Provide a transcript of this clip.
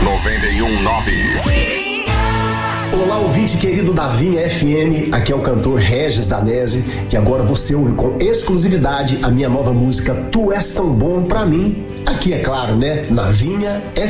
91.9. Olá, ouvinte querido da Vinha FM, aqui é o cantor Regis Danese e agora você ouve com exclusividade a minha nova música Tu És Tão Bom Pra Mim, aqui é claro, né, na Vinha FM.